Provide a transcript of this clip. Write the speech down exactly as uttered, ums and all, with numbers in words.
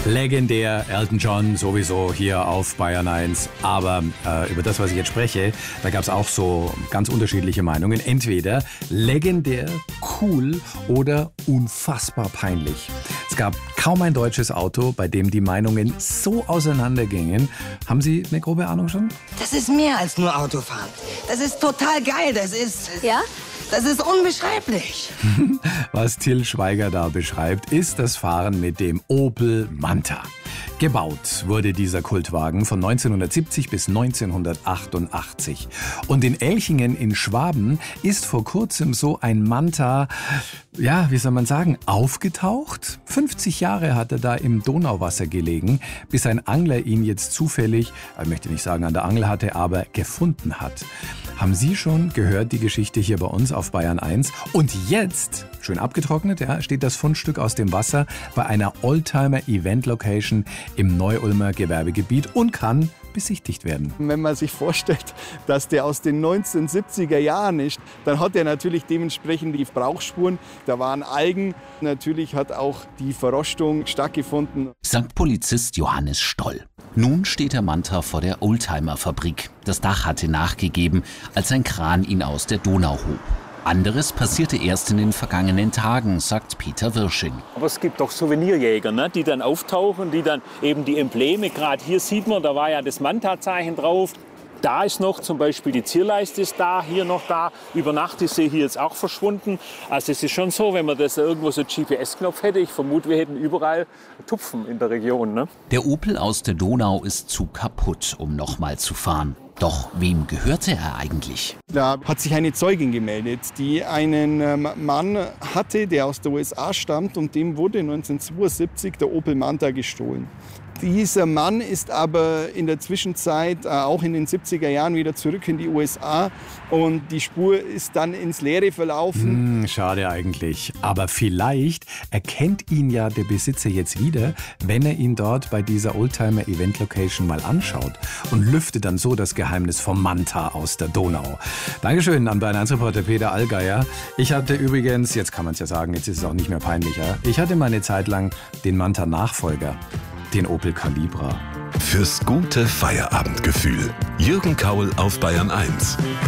Legendär, Elton John sowieso hier auf Bayern eins. Aber äh, über das, was ich jetzt spreche, da gab es auch so ganz unterschiedliche Meinungen. Entweder legendär, cool oder unfassbar peinlich. Es gab kaum ein deutsches Auto, bei dem die Meinungen so auseinandergingen. Haben Sie eine grobe Ahnung schon? Das ist mehr als nur Autofahren. Das ist total geil. Das ist... Ja? Das ist unbeschreiblich. Was Till Schweiger da beschreibt, ist das Fahren mit dem Opel Manta. Gebaut wurde dieser Kultwagen von neunzehnhundertsiebzig bis neunzehnhundertachtundachtzig. Und in Elchingen in Schwaben ist vor kurzem so ein Manta, ja, wie soll man sagen, aufgetaucht. fünfzig Jahre hat er da im Donauwasser gelegen, bis ein Angler ihn jetzt zufällig, ich möchte nicht sagen an der Angel hatte, aber gefunden hat. Haben Sie schon gehört, die Geschichte hier bei uns auf Bayern eins? Und jetzt, schön abgetrocknet, ja, steht das Fundstück aus dem Wasser bei einer Oldtimer-Event-Location im Neu-Ulmer Gewerbegebiet und kann besichtigt werden. Wenn man sich vorstellt, dass der aus den neunzehnhundertsiebziger Jahren ist, dann hat er natürlich dementsprechend die Brauchspuren. Da waren Algen, natürlich hat auch die Verrostung stattgefunden. Sagt Polizist Johannes Stoll. Nun steht der Manta vor der Oldtimer-Fabrik. Das Dach hatte nachgegeben, als ein Kran ihn aus der Donau hob. Anderes passierte erst in den vergangenen Tagen, sagt Peter Wirsching. Aber es gibt auch Souvenirjäger, ne, die dann auftauchen, die dann eben die Embleme, gerade hier sieht man, da war ja das Manta-Zeichen drauf. Da ist noch zum Beispiel die Zierleiste ist da, hier noch da. Über Nacht ist sie hier jetzt auch verschwunden. Also es ist schon so, wenn man das irgendwo so einen G P S-Knopf hätte, ich vermute, wir hätten überall Tupfen in der Region. Ne? Der Opel aus der Donau ist zu kaputt, um noch mal zu fahren. Doch wem gehörte er eigentlich? Da hat sich eine Zeugin gemeldet, die einen ähm, Mann hatte, der aus der U S A stammt, und dem wurde neunzehnhundertzweiundsiebzig der Opel Manta gestohlen. Dieser Mann ist aber in der Zwischenzeit, äh, auch in den siebziger Jahren, wieder zurück in die U S A und die Spur ist dann ins Leere verlaufen. Hm, schade eigentlich. Aber vielleicht erkennt ihn ja der Besitzer jetzt wieder, wenn er ihn dort bei dieser Oldtimer-Event-Location mal anschaut und lüftet dann so das Geheimnis vom Manta aus der Donau. Dankeschön an Bayern eins Reporter Peter Allgeier. Ich hatte übrigens, jetzt kann man es ja sagen, jetzt ist es auch nicht mehr peinlicher, ich hatte mal eine Zeit lang den Manta-Nachfolger. Den Opel Calibra. Fürs gute Feierabendgefühl. Jürgen Kaul auf Bayern eins.